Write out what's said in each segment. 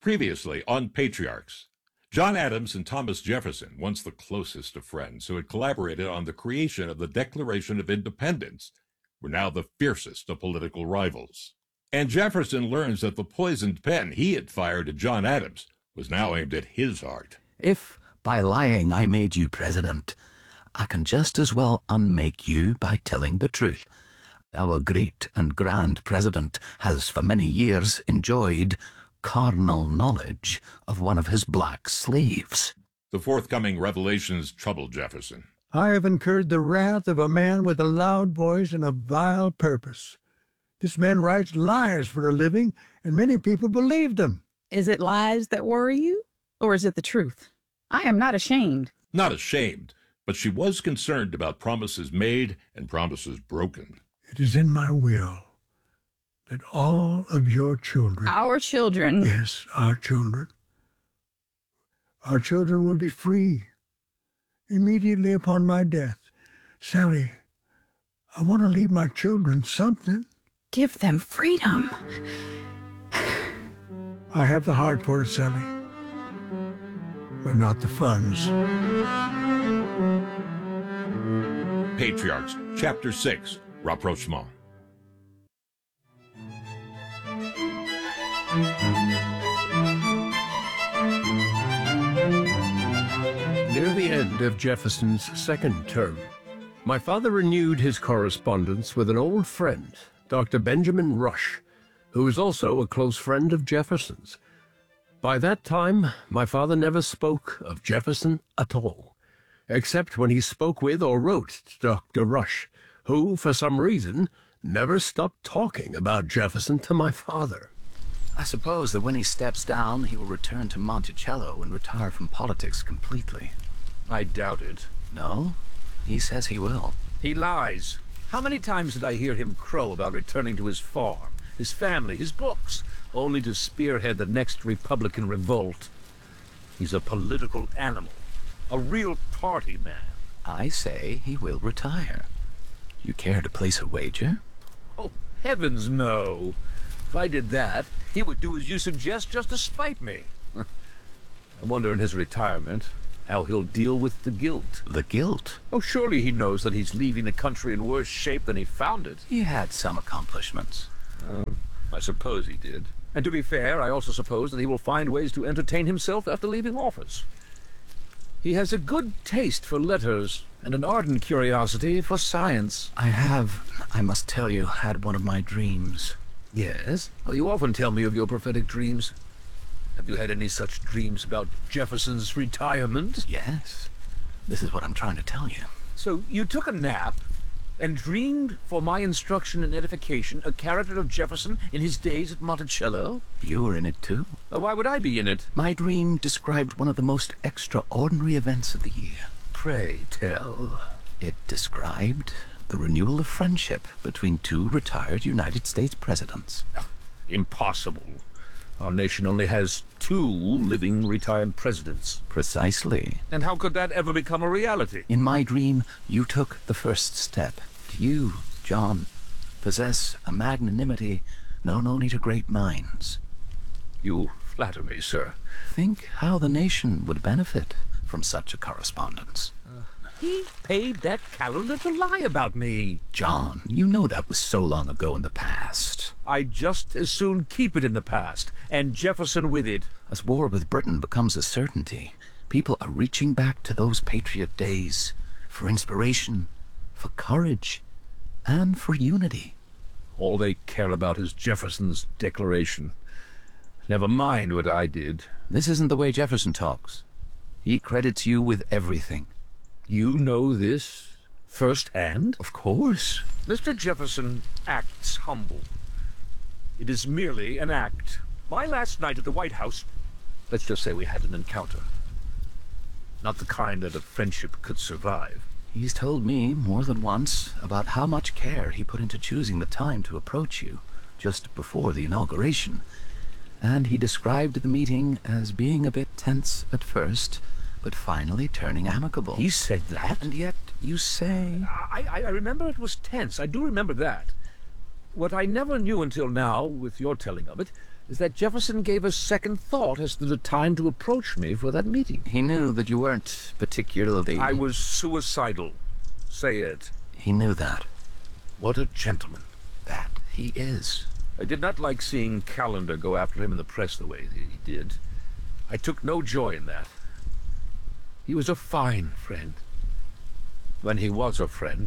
Previously on Patriarchs, John Adams and Thomas Jefferson, once the closest of friends who had collaborated on the creation of the Declaration of Independence, were now the fiercest of political rivals. And Jefferson learns that the poisoned pen he had fired at John Adams was now aimed at his heart. If by lying I made you president, I can just as well unmake you by telling the truth. Our great and grand president has for many years enjoyed carnal knowledge of one of his black slaves. The forthcoming revelations troubled Jefferson. I have incurred the wrath of a man with a loud voice and a vile purpose. This man writes lies for a living, and many people believe them. Is it lies that worry you, or is it the truth? I am not ashamed. Not ashamed, but she was concerned about promises made and promises broken. It is in my will that all of your children... Our children? Yes, our children. Our children will be free immediately upon my death. Sally, I want to leave my children something. Give them freedom. I have the heart for it, Sally, but not the funds. Patriarchs, Chapter 6, Rapprochement. Near the end of Jefferson's second term, my father renewed his correspondence with an old friend, Dr. Benjamin Rush, who was also a close friend of Jefferson's. By that time, my father never spoke of Jefferson at all, except when he spoke with or wrote to Dr. Rush, who, for some reason, never stopped talking about Jefferson to my father. I suppose that when he steps down, he will return to Monticello and retire from politics completely. I doubt it. No, he says he will. He lies. How many times did I hear him crow about returning to his farm, his family, his books, only to spearhead the next Republican revolt? He's a political animal, a real party man. I say he will retire. You care to place a wager? Oh, heavens no. If I did that, he would do as you suggest just to spite me. I wonder in his retirement how he'll deal with the guilt. The guilt? Oh, surely he knows that he's leaving the country in worse shape than he found it. He had some accomplishments. I suppose he did. And to be fair, I also suppose that he will find ways to entertain himself after leaving office. He has a good taste for letters and an ardent curiosity for science. I have, I must tell you, had one of my dreams. Yes? Well, you often tell me of your prophetic dreams. Have you had any such dreams about Jefferson's retirement? Yes. This is what I'm trying to tell you. So you took a nap and dreamed, for my instruction and edification, a character of Jefferson in his days at Monticello? You were in it too. Why would I be in it? My dream described one of the most extraordinary events of the year. Pray tell. It described the renewal of friendship between two retired United States presidents. Impossible. Our nation only has 2 living retired presidents. Precisely. And how could that ever become a reality? In my dream, you took the first step. You, John, possess a magnanimity known only to great minds. You flatter me, sir. Think how the nation would benefit from such a correspondence. He paid that calendar to lie about me. John, you know that was so long ago in the past. I'd just as soon keep it in the past, and Jefferson with it. As war with Britain becomes a certainty, people are reaching back to those patriot days for inspiration, for courage, and for unity. All they care about is Jefferson's declaration. Never mind what I did. This isn't the way Jefferson talks. He credits you with everything. You know this firsthand? Of course. Mr. Jefferson acts humble. It is merely an act. My last night at the White House, let's just say we had an encounter. Not the kind that a friendship could survive. He's told me more than once about how much care he put into choosing the time to approach you just before the inauguration. And he described the meeting as being a bit tense at first, but finally turning amicable. He said that? And yet you say... I remember it was tense. I do remember that. What I never knew until now, with your telling of it, is that Jefferson gave a second thought as to the time to approach me for that meeting. He knew that you weren't particularly... I was suicidal. Say it. He knew that. What a gentleman. That he is. I did not like seeing Callender go after him in the press the way he did. I took no joy in that. He was a fine friend. When he was a friend.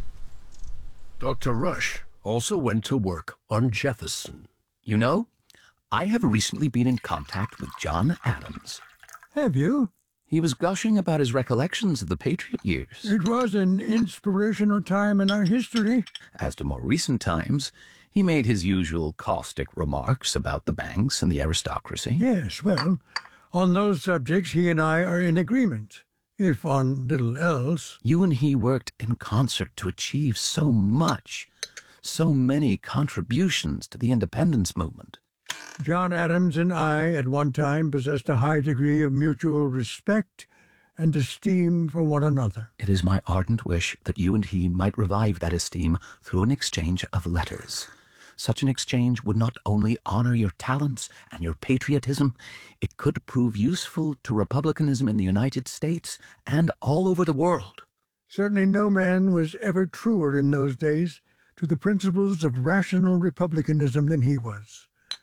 Dr. Rush also went to work on Jefferson. You know, I have recently been in contact with John Adams. Have you? He was gushing about his recollections of the Patriot years. It was an inspirational time in our history. As to more recent times, he made his usual caustic remarks about the banks and the aristocracy. Yes, well, on those subjects he and I are in agreement, if on little else. You and he worked in concert to achieve so much, so many contributions to the independence movement. John Adams and I at one time possessed a high degree of mutual respect and esteem for one another. It is my ardent wish that you and he might revive that esteem through an exchange of letters. Such an exchange would not only honor your talents and your patriotism, it could prove useful to republicanism in the United States and all over the world. Certainly no man was ever truer in those days to the principles of rational republicanism than he was.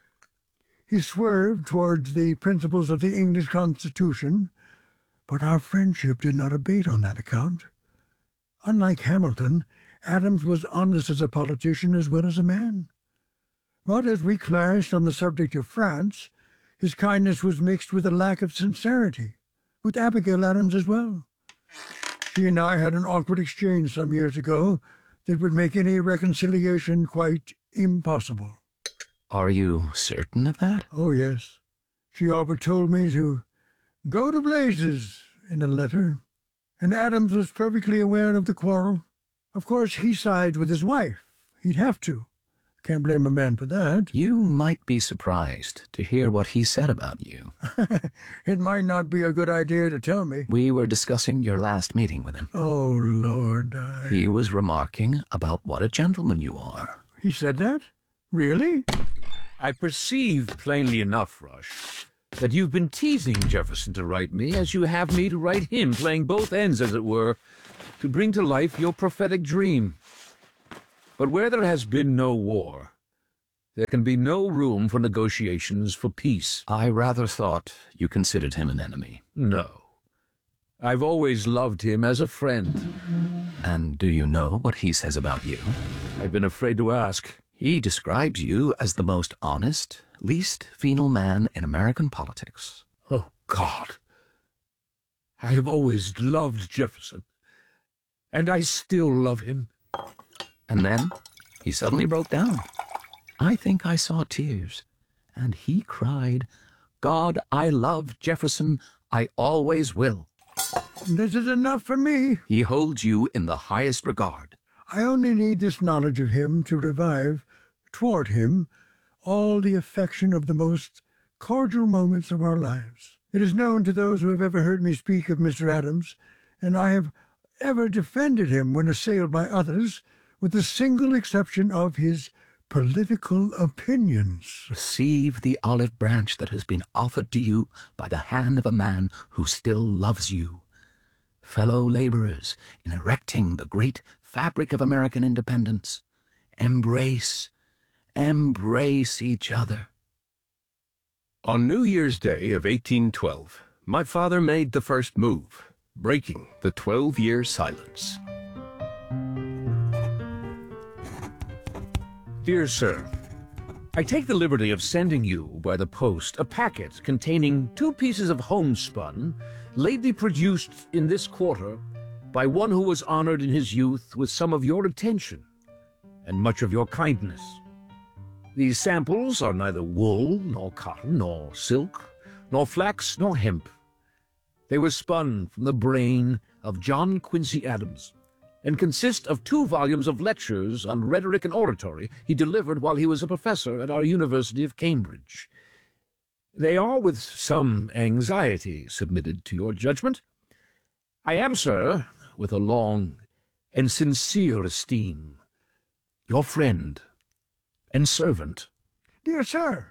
He swerved towards the principles of the English Constitution, but our friendship did not abate on that account. Unlike Hamilton, Adams was honest as a politician as well as a man. But as we clashed on the subject of France, his kindness was mixed with a lack of sincerity, with Abigail Adams as well. She and I had an awkward exchange some years ago that would make any reconciliation quite impossible. Are you certain of that? Oh, yes. She overtold me to go to blazes in a letter, and Adams was perfectly aware of the quarrel. Of course, he sides with his wife. He'd have to. Can't blame a man for that. You might be surprised to hear what he said about you. It might not be a good idea to tell me. We were discussing your last meeting with him. Oh, Lord. He was remarking about what a gentleman you are. He said that? Really? I perceive plainly enough, Rush, that you've been teasing Jefferson to write me as you have me to write him, playing both ends, as it were, to bring to life your prophetic dream. But where there has been no war, there can be no room for negotiations for peace. I rather thought you considered him an enemy. No. I've always loved him as a friend. And do you know what he says about you? I've been afraid to ask. He describes you as the most honest, least venal man in American politics. Oh, God. I have always loved Jefferson. And I still love him. And then he suddenly broke down. I think I saw tears. And he cried, God, I love Jefferson. I always will. This is enough for me. He holds you in the highest regard. I only need this knowledge of him to revive, toward him, all the affection of the most cordial moments of our lives. It is known to those who have ever heard me speak of Mr. Adams, and I have ever defended him when assailed by others, with the single exception of his political opinions. Receive the olive branch that has been offered to you by the hand of a man who still loves you. Fellow laborers, in erecting the great fabric of American independence, embrace each other. On New Year's Day of 1812, my father made the first move, breaking the 12-year silence. Dear Sir, I take the liberty of sending you by the post a packet containing 2 pieces of homespun lately produced in this quarter by one who was honored in his youth with some of your attention and much of your kindness. These samples are neither wool, nor cotton, nor silk, nor flax, nor hemp. They were spun from the brain of John Quincy Adams, and consist of 2 volumes of lectures on rhetoric and oratory he delivered while he was a professor at our University of Cambridge. They are, with some anxiety, submitted to your judgment. I am, sir, with a long and sincere esteem, your friend and servant. Dear sir,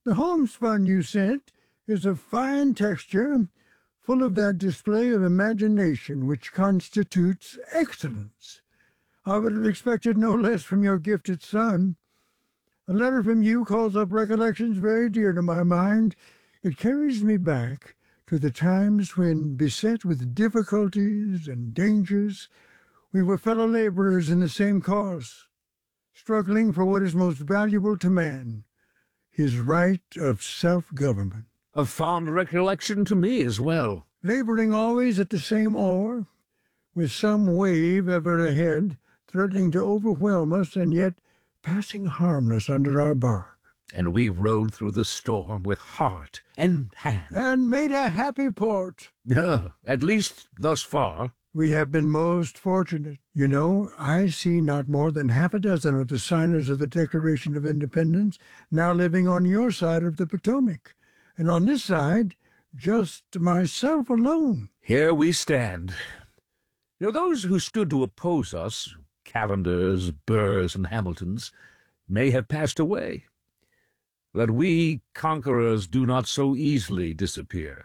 The homespun you sent is of fine texture, full of that display of imagination which constitutes excellence. I would have expected no less from your gifted son. A letter from you calls up recollections very dear to my mind. It carries me back to the times when, beset with difficulties and dangers, we were fellow laborers in the same cause, struggling for what is most valuable to man, his right of self-government. A fond recollection to me as well. Laboring always at the same oar, with some wave ever ahead, threatening to overwhelm us and yet passing harmless under our bark. And we rode through the storm with heart and hand. And made a happy port. At least thus far. We have been most fortunate. You know, I see not more than half a dozen of the signers of the Declaration of Independence now living on your side of the Potomac, and on this side, just myself alone. Here we stand. You know, those who stood to oppose us, Calendars, Burrs, and Hamiltons, may have passed away. But we conquerors do not so easily disappear.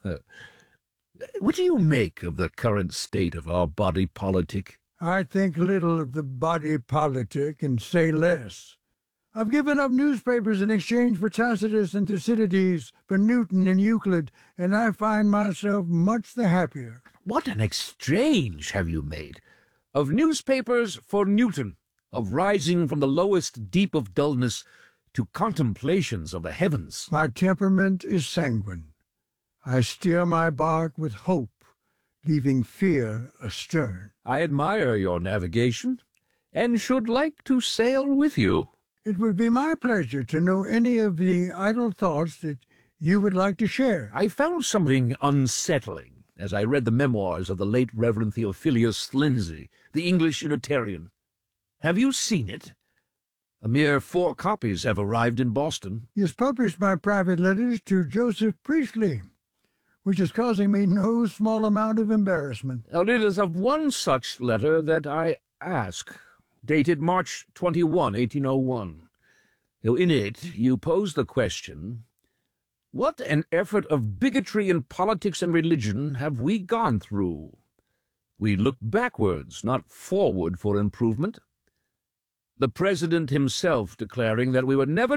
What do you make of the current state of our body politic? I think little of the body politic and say less. I've given up newspapers in exchange for Tacitus and Thucydides, for Newton and Euclid, and I find myself much the happier. What an exchange have you made! Of newspapers for Newton, of rising from the lowest deep of dullness to contemplations of the heavens. My temperament is sanguine. I steer my bark with hope, leaving fear astern. I admire your navigation, and should like to sail with you. It would be my pleasure to know any of the idle thoughts that you would like to share. I found something unsettling as I read the memoirs of the late Reverend Theophilus Lindsay, the English Unitarian. Have you seen it? A mere 4 copies have arrived in Boston. He has published my private letters to Joseph Priestley, which is causing me no small amount of embarrassment. Now, it is of one such letter that I ask, dated March 21, 1801. Now, in it, you pose the question, what an effort of bigotry in politics and religion have we gone through? We look backwards, not forward for improvement. The President himself declaring that we were never